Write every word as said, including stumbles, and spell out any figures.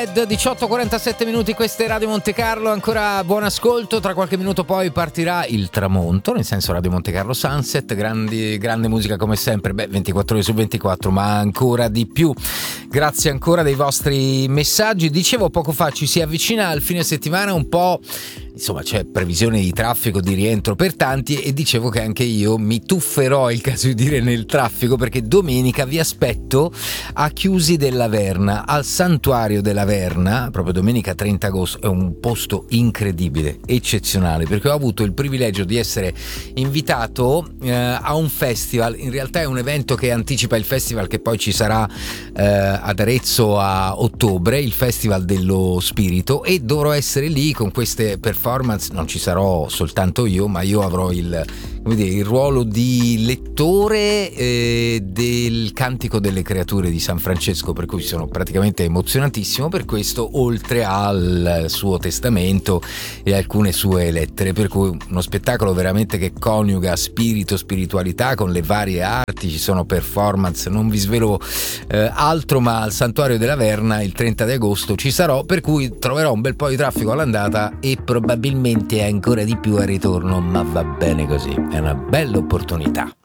diciotto e quarantasette minuti, questa è Radio Monte Carlo, ancora buon ascolto. Tra qualche minuto poi partirà il tramonto, nel senso Radio Monte Carlo Sunset, grandi, grande musica come sempre, beh ventiquattro ore su ventiquattro, ma ancora di più. Grazie ancora dei vostri messaggi. Dicevo poco fa, ci si avvicina al fine settimana un po', insomma c'è previsione di traffico, di rientro per tanti, e dicevo che anche io mi tufferò, è il caso di dire, nel traffico, perché domenica vi aspetto a Chiusi della Verna, al Santuario della Verna, proprio domenica trenta agosto. È un posto incredibile, eccezionale, perché ho avuto il privilegio di essere invitato eh, a un festival. In realtà è un evento che anticipa il festival che poi ci sarà eh, ad Arezzo a ottobre, il Festival dello Spirito, e dovrò essere lì con queste performance. Non ci sarò soltanto io, ma io avrò il, come dire, il ruolo di lettore eh, del Cantico delle Creature di San Francesco, per cui sono praticamente emozionatissimo per questo, oltre al suo testamento e alcune sue lettere, per cui uno spettacolo veramente che coniuga spirito, spiritualità con le varie arti. Ci sono performance, non vi svelo eh, altro, ma al Santuario della Verna il trenta di agosto ci sarò, per cui troverò un bel po' di traffico all'andata e probabilmente ancora di più al ritorno, ma va bene così, è una bella opportunità.